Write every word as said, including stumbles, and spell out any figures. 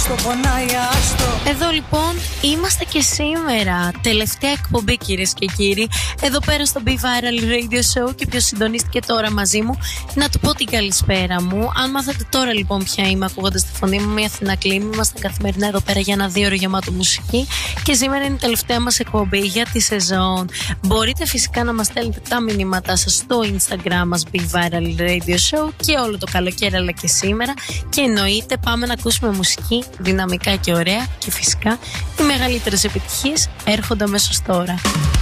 άστο, πονάει, άστο. Εδώ λοιπόν είμαστε και σήμερα. Τελευταία εκπομπή, κυρίες και κύριοι. Εδώ πέρα στο Be Viral Radio Show. Και ποιος συντονίστηκε τώρα μαζί μου, να του πω την καλησπέρα μου. Αν μάθατε τώρα λοιπόν ποια είμαι, ακούγοντας τη φωνή μου, μια Αθηνά Κλίμη. Είμαστε καθημερινά εδώ πέρα για ένα δύο ώρο γεμάτο μουσική. Και σήμερα είναι η τελευταία μας εκπομπή για τη σεζόν. Μπορείτε φυσικά να μας στέλνετε τα μηνύματά σας στο Instagram μας Be Viral Radio Show και όλο το καλοκαίρι αλλά και σήμερα. Και εννοείται πάμε να ακούσουμε μουσική δυναμικά και ωραία. Και φυσικά οι μεγαλύτερες επιτυχίες έρχονται αμέσως τώρα.